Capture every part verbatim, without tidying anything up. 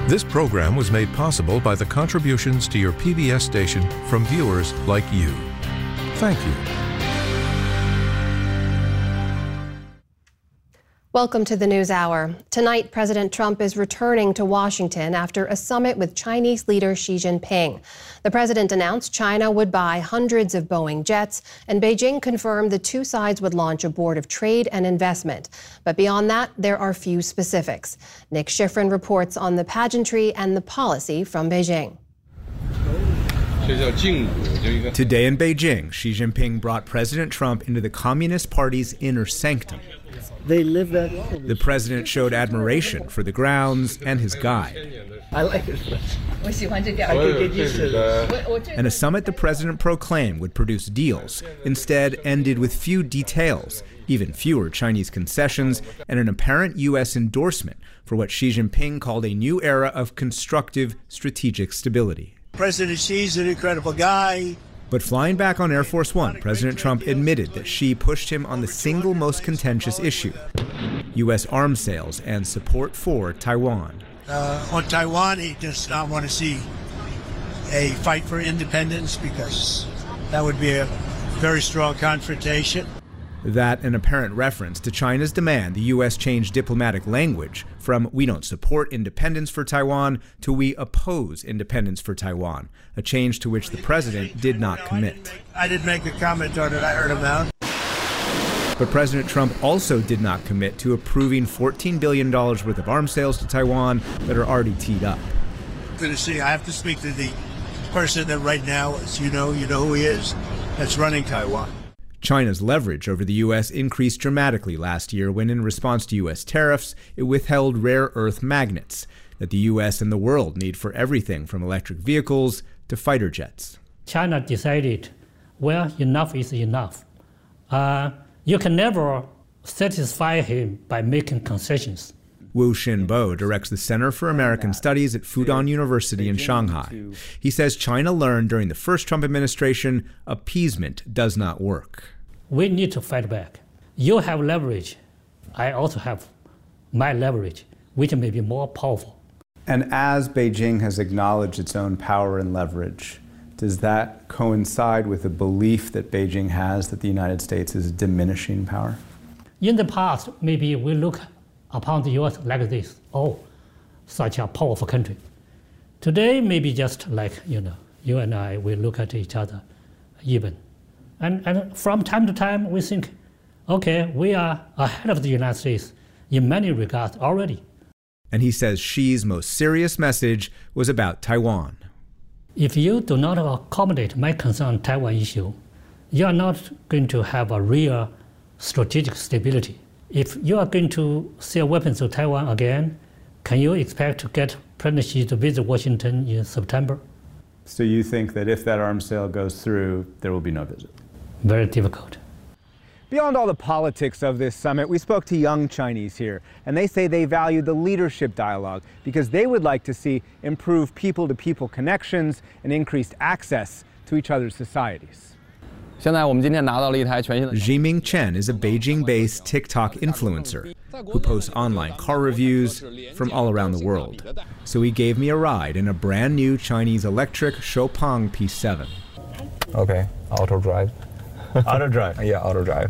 This program was made possible by the contributions to your P B S station from viewers like you. Thank you. Welcome to the News Hour. Tonight, President Trump is returning to Washington after a summit with Chinese leader Xi Jinping. The president announced China would buy hundreds of Boeing jets, and Beijing confirmed the two sides would launch a board of trade and investment. But beyond that, there are few specifics. Nick Schifrin reports on the pageantry and the policy from Beijing. Today in Beijing, Xi Jinping brought President Trump into the Communist Party's inner sanctum. They live there. The president showed admiration for the grounds and his guide. I like it. I could get used to this. And a summit the president proclaimed would produce deals instead ended with few details, even fewer Chinese concessions, and an apparent U S endorsement for what Xi Jinping called a new era of constructive strategic stability. President Xi's an incredible guy. But flying back on Air Force One, President Trump admitted that Xi pushed him on the single most contentious issue, U S arms sales and support for Taiwan. Uh, on Taiwan, he does not want to see a fight for independence because that would be a very strong confrontation. That an apparent reference to China's demand the U S change diplomatic language from "we don't support independence for Taiwan" to "we oppose independence for Taiwan," a change to which the president did not commit. I didn't make a comment on it, I heard him out. But President Trump also did not commit to approving fourteen billion dollars worth of arms sales to Taiwan that are already teed up. Good to see. I have to speak to the person that right now, as you know, you know who he is, that's running Taiwan. China's leverage over the U S increased dramatically last year when, in response to U S tariffs, it withheld rare earth magnets that the U S and the world need for everything from electric vehicles to fighter jets. China decided, well, enough is enough. Uh, you can never satisfy him by making concessions. Wu Xinbo directs the Center for American Studies at Fudan University in Shanghai. He says China learned during the first Trump administration appeasement does not work. We need to fight back. You have leverage. I also have my leverage, which may be more powerful. And as Beijing has acknowledged its own power and leverage, does that coincide with the belief that Beijing has that the United States is diminishing power? In the past, maybe we look upon the U S like this, oh, such a powerful country. Today, maybe just like, you know, you and I, we look at each other even. And, and from time to time, we think, okay, we are ahead of the United States in many regards already. And he says Xi's most serious message was about Taiwan. If you do not accommodate my concern on Taiwan issue, you are not going to have a real strategic stability. If you are going to sell weapons to Taiwan again, can you expect to get President Xi to visit Washington in September? So you think that if that arms sale goes through, there will be no visit? Very difficult. Beyond all the politics of this summit, we spoke to young Chinese here, and they say they value the leadership dialogue because they would like to see improved people-to-people connections and increased access to each other's societies. Jiming Chen is a Beijing-based TikTok influencer who posts online car reviews from all around the world. So he gave me a ride in a brand new Chinese electric Xpeng P seven. Okay, auto drive. Auto drive? Yeah, auto drive.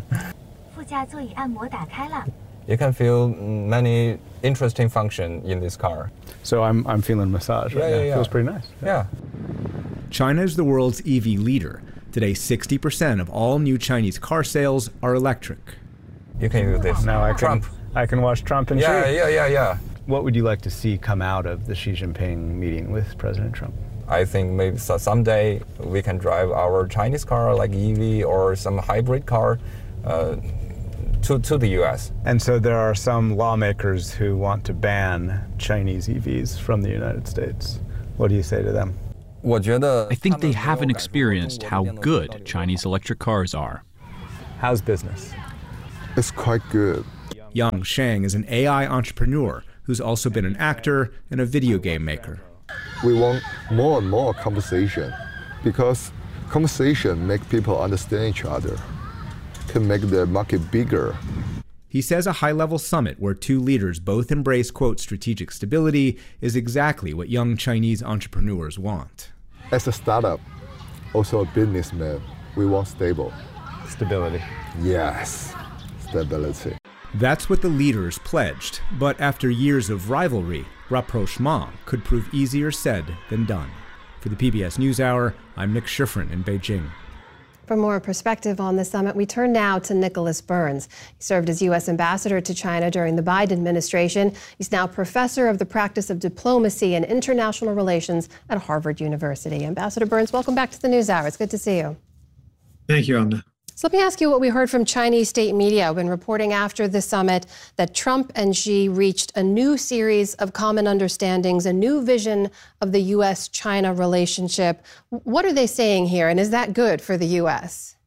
You can feel many interesting functions in this car. So I'm, I'm feeling massage right yeah, now. Yeah, yeah. Feels pretty nice. Yeah. China is the world's E V leader. Today, sixty percent of all new Chinese car sales are electric. You can use this. Now I can, Trump. I can watch Trump and Yeah, Xi. yeah, yeah, yeah. What would you like to see come out of the Xi Jinping meeting with President Trump? I think maybe so someday we can drive our Chinese car, like E V or some hybrid car, uh, to, to the U S. And so there are some lawmakers who want to ban Chinese E Vs from the United States. What do you say to them? I think they haven't experienced how good Chinese electric cars are. How's business? It's quite good. Yang Sheng is an A I entrepreneur who's also been an actor and a video game maker. We want more and more conversation because conversation makes people understand each other, can make the market bigger. He says a high-level summit where two leaders both embrace, quote, strategic stability is exactly what young Chinese entrepreneurs want. As a startup, also a businessman, we want stable. Stability. Yes, stability. That's what the leaders pledged, but after years of rivalry, rapprochement could prove easier said than done. For the P B S NewsHour, I'm Nick Schifrin in Beijing. For more perspective on the summit, we turn now to Nicholas Burns. He served as U S ambassador to China during the Biden administration. He's now professor of the practice of diplomacy and international relations at Harvard University. Ambassador Burns, welcome back to the NewsHour. It's good to see you. Thank you, Amna. So let me ask you what we heard from Chinese state media when reporting after the summit that Trump and Xi reached a new series of common understandings, a new vision of the U S China relationship. What are they saying here, and is that good for the U S?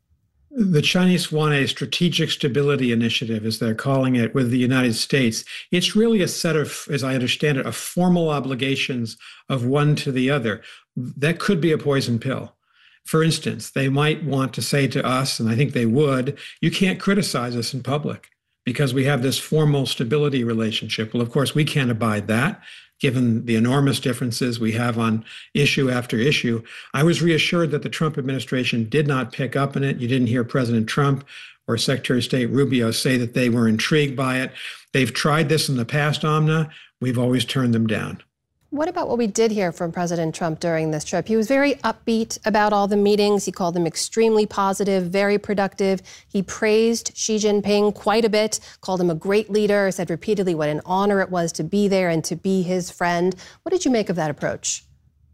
The Chinese want a strategic stability initiative, as they're calling it, with the United States. It's really a set of, as I understand it, of formal obligations of one to the other. That could be a poison pill. For instance, they might want to say to us, and I think they would, you can't criticize us in public because we have this formal stability relationship. Well, of course, we can't abide that, given the enormous differences we have on issue after issue. I was reassured that the Trump administration did not pick up on it. You didn't hear President Trump or Secretary of State Rubio say that they were intrigued by it. They've tried this in the past, Amna. We've always turned them down. What about what we did hear from President Trump during this trip? He was very upbeat about all the meetings. He called them extremely positive, very productive. He praised Xi Jinping quite a bit, called him a great leader, said repeatedly what an honor it was to be there and to be his friend. What did you make of that approach?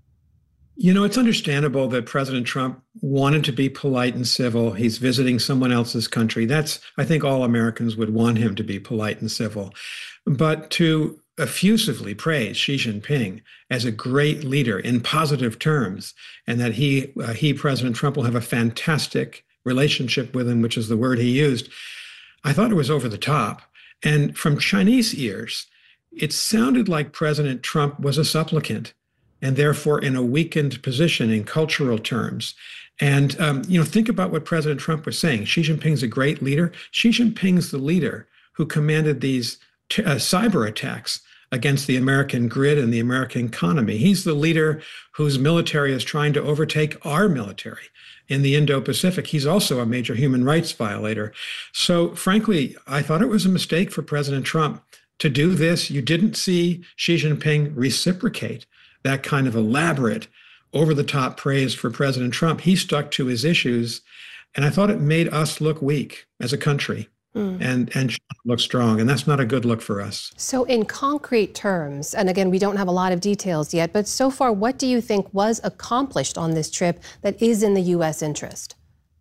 You know, it's understandable that President Trump wanted to be polite and civil. He's visiting someone else's country. That's, I think all Americans would want him to be polite and civil. But to effusively praise Xi Jinping as a great leader in positive terms, and that he, uh, he, President Trump, will have a fantastic relationship with him, which is the word he used, I thought it was over the top. And from Chinese ears, it sounded like President Trump was a supplicant, and therefore in a weakened position in cultural terms. And, um, you know, think about what President Trump was saying. Xi Jinping's a great leader. Xi Jinping's the leader who commanded these t- uh, cyber attacks against the American grid and the American economy. He's the leader whose military is trying to overtake our military in the Indo-Pacific. He's also a major human rights violator. So frankly, I thought it was a mistake for President Trump to do this. You didn't see Xi Jinping reciprocate that kind of elaborate, over-the-top praise for President Trump. He stuck to his issues, and I thought it made us look weak as a country. Mm. And and look strong, and that's not a good look for us. So in concrete terms, and again, we don't have a lot of details yet, but so far, what do you think was accomplished on this trip that is in the U S interest?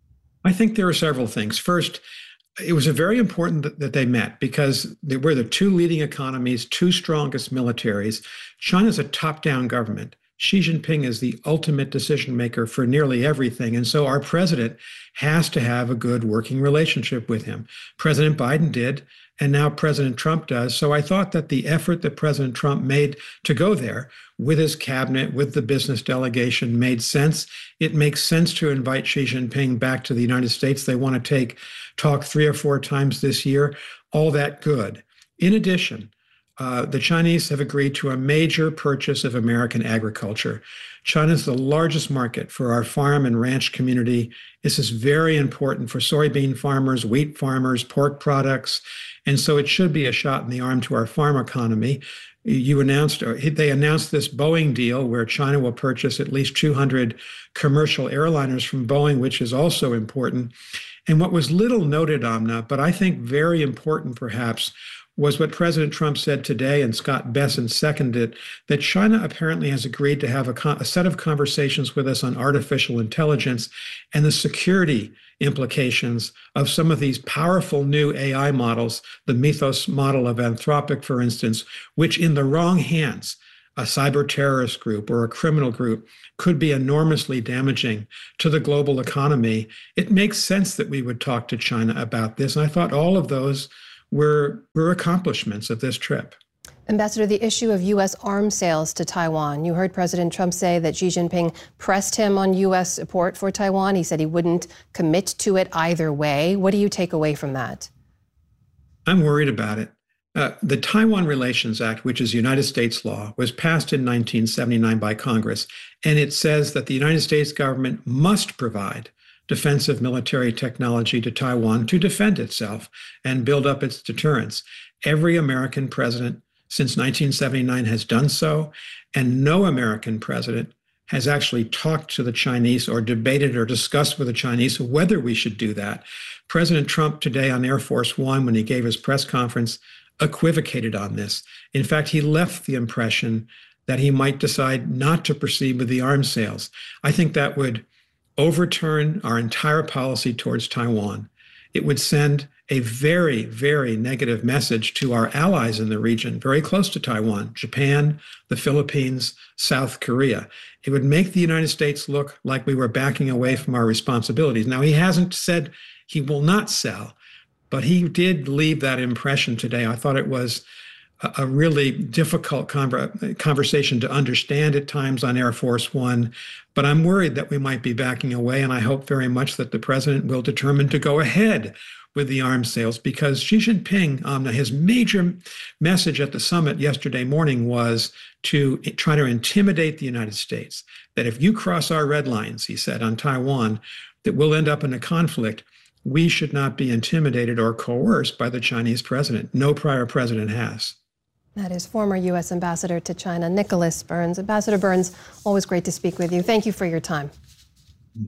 I think there are several things. First, it was a very important that, that they met because they were the two leading economies, two strongest militaries. China's a top-down government. Xi Jinping is the ultimate decision maker for nearly everything. And so our president has to have a good working relationship with him. President Biden did, and now President Trump does. So I thought that the effort that President Trump made to go there with his cabinet, with the business delegation, made sense. It makes sense to invite Xi Jinping back to the United States. They want to take talk three or four times this year. All that good. In addition, Uh, the Chinese have agreed to a major purchase of American agriculture. China is the largest market for our farm and ranch community. This is very important for soybean farmers, wheat farmers, pork products. And so it should be a shot in the arm to our farm economy. You announced, or they announced this Boeing deal where China will purchase at least two hundred commercial airliners from Boeing, which is also important. And what was little noted, Amna, but I think very important perhaps, was what President Trump said today, and Scott Bessent seconded, that China apparently has agreed to have a, con- a set of conversations with us on artificial intelligence and the security implications of some of these powerful new A I models, the Mythos model of Anthropic, for instance, which in the wrong hands, a cyber terrorist group or a criminal group, could be enormously damaging to the global economy. It makes sense that we would talk to China about this. And I thought all of those were, were accomplishments of this trip. Ambassador, the issue of U S arms sales to Taiwan. You heard President Trump say that Xi Jinping pressed him on U S support for Taiwan. He said he wouldn't commit to it either way. What do you take away from that? I'm worried about it. Uh, the Taiwan Relations Act, which is United States law, was passed in nineteen seventy-nine by Congress, and it says that the United States government must provide defensive military technology to Taiwan to defend itself and build up its deterrence. Every American president since nineteen seventy-nine has done so, and no American president has actually talked to the Chinese or debated or discussed with the Chinese whether we should do that. President Trump today on Air Force One, when he gave his press conference, equivocated on this. In fact, he left the impression that he might decide not to proceed with the arms sales. I think that would overturn our entire policy towards Taiwan. It would send a very, very negative message to our allies in the region, very close to Taiwan, Japan, the Philippines, South Korea. It would make the United States look like we were backing away from our responsibilities. Now, he hasn't said he will not sell, but he did leave that impression today. I thought it was a, a really difficult conver- conversation to understand at times on Air Force One, but I'm worried that we might be backing away, and I hope very much that the president will determine to go ahead with the arms sales, because Xi Jinping, um, his major message at the summit yesterday morning was to try to intimidate the United States, that if you cross our red lines, he said, on Taiwan, that we'll end up in a conflict. We should not be intimidated or coerced by the Chinese president. No prior president has. That is former U S Ambassador to China, Nicholas Burns. Ambassador Burns, always great to speak with you. Thank you for your time.